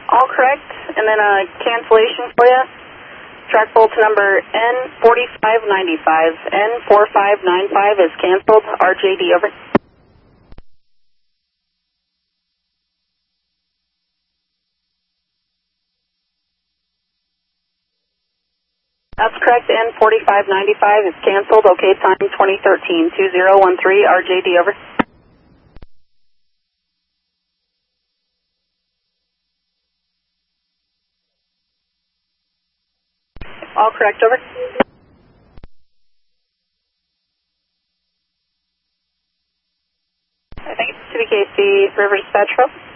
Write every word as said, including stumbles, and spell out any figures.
All correct. And then a cancellation for you. Track bolt number N forty-five ninety-five. N forty-five ninety-five is canceled. R J D over. That's correct. N forty-five ninety-five is canceled. Okay, time twenty thirteen. two zero one three. R J D over. All correct, over. I think it's to B K C River Dispatch Road.